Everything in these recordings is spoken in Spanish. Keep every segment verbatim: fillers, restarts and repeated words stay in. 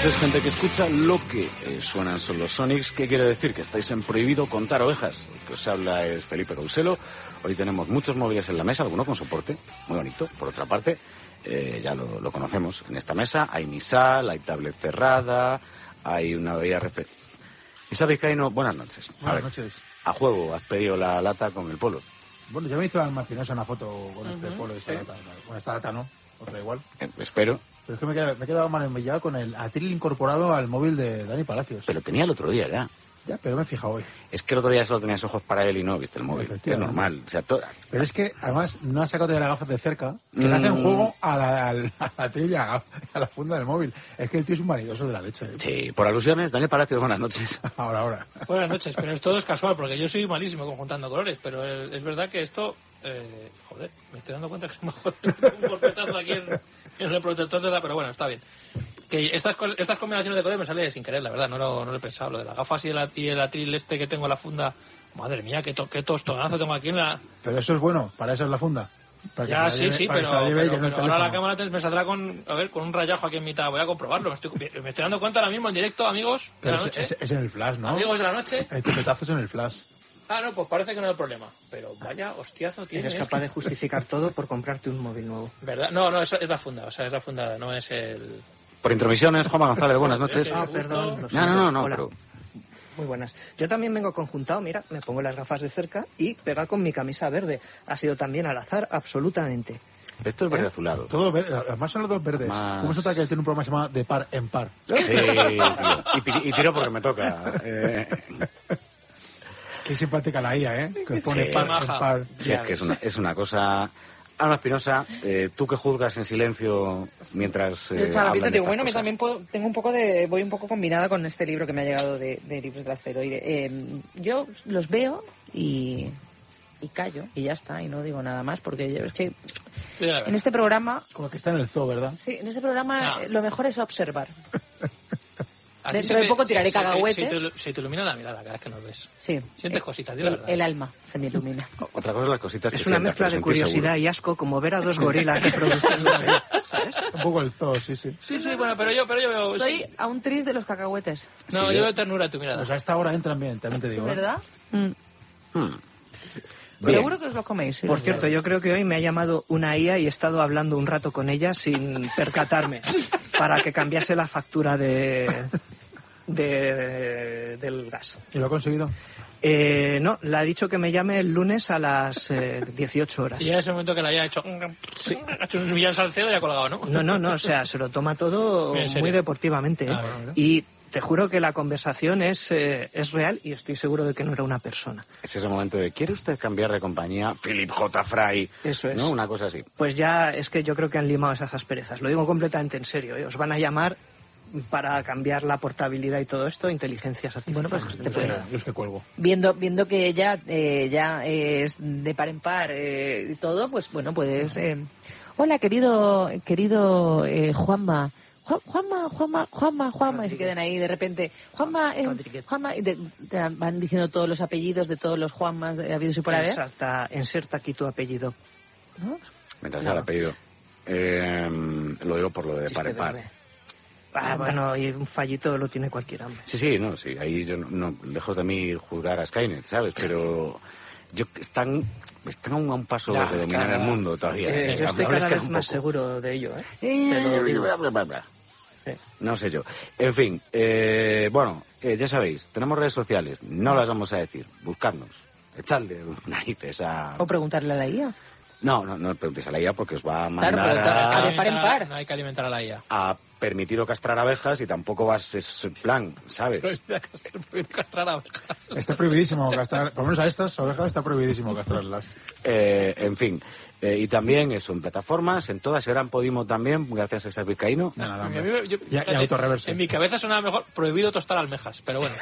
noches, gente que escucha. Lo que eh, suenan son los Sonics. ¿Qué quiere decir? Que estáis en Prohibido Contar Ovejas. El que os habla es Felipe Couselo. Hoy tenemos muchos móviles en la mesa, algunos con soporte, muy bonito. Por otra parte, eh, ya lo, lo conocemos. En esta mesa hay misal, hay tablet cerrada, hay una bebida... Respe... Isa Vizcaíno, buenas noches. Buenas a ver, noches. A juego, has pedido la lata con el polo. Bueno, ya me hizo Alma Espinosa una foto con uh-huh. este polo y esta ¿Sí? lata. Con esta lata no, otra igual. Eh, espero. Pero es que me he quedado, me he quedado maravillado con el atril incorporado al móvil de Dani Palacios. Pero tenía el otro día ya. Ya, pero me he fijado hoy. Es que el otro día solo tenías ojos para él y no viste el móvil. Es normal. O sea, to... Pero es que, además, no has sacado de las gafas de cerca, que mm. le hacen juego a la, al, a la atril y a, a la funda del móvil. Es que el tío es un vanidoso de la leche. ¿eh? Sí, por alusiones, Daniel Palacios, buenas noches. ahora, ahora. Buenas noches, pero es todo es casual, porque yo soy malísimo conjuntando colores, pero es, es verdad que esto... Eh, joder, me estoy dando cuenta que es mejor un golpetazo aquí en, en el protector de la... Pero bueno, está bien. Que estas estas combinaciones de colores me sale sin querer, la verdad, no lo, no lo he pensado. Lo de las gafas y el, y el atril este que tengo en la funda, madre mía, qué, to, qué tostonazo tengo aquí en la... Pero eso es bueno, para eso es la funda. Para ya, sí, lleve, sí, pero, pero, pero, pero ahora la cámara me saldrá con, a ver, con un rayajo aquí en mitad. Voy a comprobarlo, me estoy, me estoy dando cuenta ahora mismo en directo, amigos de la noche. Es, es en el flash, ¿no? Amigos de la noche. El pepetazo es en el flash. Ah, no, pues parece que no es el problema. Pero vaya hostiazo tienes. Eres capaz de justificar todo por comprarte un móvil nuevo. ¿Verdad? No, no, es, es la funda, o sea, es la funda, no es el... Por intromisiones, Juanma González, buenas noches. Ah, perdón. No, no, no, no, Hola. pero... Muy buenas. Yo también vengo conjuntado, mira, me pongo las gafas de cerca y pega con mi camisa verde. Ha sido también al azar, absolutamente. Esto es verde ¿Eh? azulado. Todo verde, además son los dos verdes. Más... ¿Cómo se trata que tiene un programa que se llama De Par en Par? Sí, tío. Y, y tiro porque me toca. Eh... Qué simpática la I A, ¿eh? Que pone sí, par en par. Sí, es que es una, es una cosa... Alma Espinosa, eh, tú que juzgas en silencio mientras eh, hablan de digo, bueno, cosas. también puedo, tengo un poco de, voy un poco combinada con este libro que me ha llegado de, de Libros del Asteroide. Eh, yo los veo y, y callo y ya está, y no digo nada más, porque yo, es que sí, en este programa... Como que está en el zoo, ¿verdad? Sí, en este programa no. lo mejor es observar. Dentro te, de poco tiraré se, cagahuetes. Se te, se te ilumina la mirada cada vez que nos ves. Sí. Sientes eh, cositas, el, el alma se me ilumina. Otra cosa es las cositas es que una sientas, mezcla de curiosidad seguro. y asco, como ver a dos gorilas reproduciéndose, ¿sabes? Un poco el zoo, sí, sí. Sí, sí, bueno, pero yo, pero yo veo... Estoy a un tris de los cacahuetes. No, sí, yo veo ternura en tu mirada. Pues a esta hora entran bien, también te digo. ¿Verdad? ¿eh? Mm. Hmm. Seguro que os lo coméis. ¿sí? Por cierto, yo creo que hoy me ha llamado una I A y he estado hablando un rato con ella sin percatarme para que cambiase la factura de, de del gas. ¿Y lo ha conseguido? Eh, no, le ha dicho que me llame el lunes a las eh, dieciocho horas. Y en ese momento que le haya hecho, sí. ha hecho un Millán Salcedo y ha colgado, ¿no? No, no, no, o sea, se lo toma todo muy deportivamente. ¿eh? Ah, bueno. Y te juro que la conversación es, eh, es real y estoy seguro de que no era una persona. Es ese momento de, ¿quiere usted cambiar de compañía? Philip J. Fry. Eso es. ¿No? Una cosa así. Pues ya es que yo creo que han limado esas asperezas. Lo digo completamente en serio. ¿eh? Os van a llamar para cambiar la portabilidad y todo esto, inteligencias artificiales. Bueno, pues te puede... Yo es que cuelgo. Viendo, viendo que ella eh, ya es de par en par eh, y todo, pues bueno, puedes... Eh... Hola, querido querido eh, Juanma. Juan, Juanma, Juanma, Juanma, Juanma, y se quedan ahí de repente. Juanma, eh, Juanma, y te, te van diciendo todos los apellidos de todos los Juanmas habidos y por haber. Exacta, inserta aquí tu apellido. ¿No? Mientras sea el apellido. Eh, lo digo por lo de Sí, par en par. verde. Ah, bueno, y un fallito lo tiene cualquier hombre. Sí, sí, no, sí. Ahí yo no, no lejos de mí juzgar a Skynet, ¿sabes? Pero yo están están a un, a un paso Ya, de dominar cada... el mundo todavía. Eh, ¿eh? yo estoy Hables cada que vez un más poco. seguro de ello, ¿eh? Eh, Te lo digo. bla, bla, bla, bla. Sí. No sé yo. En fin, eh, bueno, eh, ya sabéis, tenemos redes sociales, no las vamos a decir, buscadnos, echadle narices a... O preguntarle a la I A. No, no, no preguntéis a la I A porque os va a mandar Claro, pero a, de par en par. No hay que alimentar a la I A. a permitir o castrar abejas y tampoco vas, es el plan, ¿sabes? Castrar abejas. Está prohibidísimo castrar, por lo menos a estas ovejas está prohibidísimo castrarlas. Eh, en fin, eh, y también eso, en plataformas, en todas, y ahora en Podimo también, gracias a Esther Vizcaíno. No, nada, A mí hombre. me- yo- Y a- y autorreverse. En mi cabeza sonaba mejor prohibido tostar almejas, pero bueno.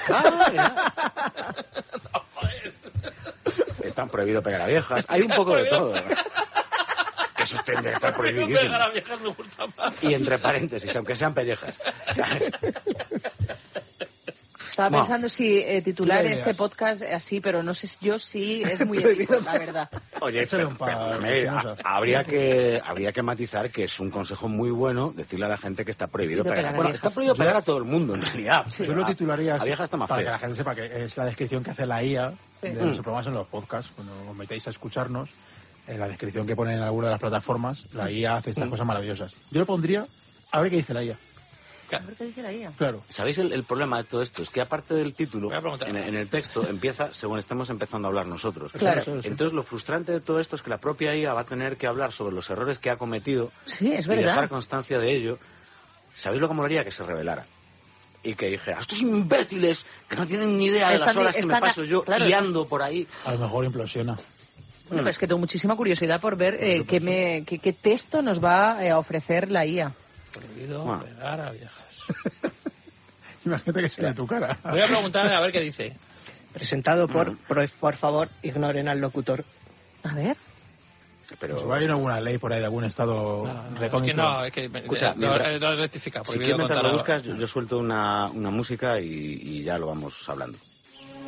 No, joder. Están prohibido pegar a viejas, hay un poco de todo. Eso tendría que estar Prohibido prohibidísimo. pegar a viejas me gusta más. Y entre paréntesis, aunque sean pellejas. ¿Sabes? Estaba Bueno, pensando si eh, titular ¿qué este ideas? podcast así, pero no sé, yo sí es muy ético, la verdad. Oye, Échale pero, un par perdóname, de ha- cosas. habría que habría que matizar que es un consejo muy bueno decirle a la gente que está prohibido Y de pegar. pegar a Bueno, viejas. está prohibido pegar a todo el mundo, en realidad. Sí. Yo lo A- titularía A vieja está más para que fea. la gente sepa que es la descripción que hace la I A Sí. de Mm. los programas en los podcasts. Cuando os metéis a escucharnos, en la descripción que ponen en alguna de las plataformas, la I A hace Mm. estas cosas maravillosas. Yo le pondría, a ver qué dice la I A. A ver qué dice la I A. Claro. ¿Sabéis el, el problema de todo esto? Es que aparte del título, Voy a preguntar. en, en el texto empieza según estemos empezando a hablar nosotros. Claro. Eso, eso. Entonces lo frustrante de todo esto es que la propia I A va a tener que hablar sobre los errores que ha cometido Sí, es y dejar verdad. constancia de ello. ¿Sabéis lo que molaría? Que se revelara. Y que dijera, estos imbéciles que no tienen ni idea de Están las di- horas que me están a- paso yo claro. guiando por ahí. A lo mejor implosiona. Bueno, pues es que tengo muchísima curiosidad por ver eh, qué, me, qué, qué texto nos va eh, a ofrecer la I A. Prohibido Bueno. pegar a viejas. Imagínate que sea tu cara. Voy a preguntarle a ver qué dice. Presentado por, por, por favor, ignoren al locutor. A ver. Pero Pues va a haber alguna ley por ahí de algún estado No, no, es que recóndito. no, es que me- Escucha, lo, mientras- lo rectifica. si prohibido quieres mientras contar lo a- buscas, yo, yo suelto una, una música y, y ya lo vamos hablando.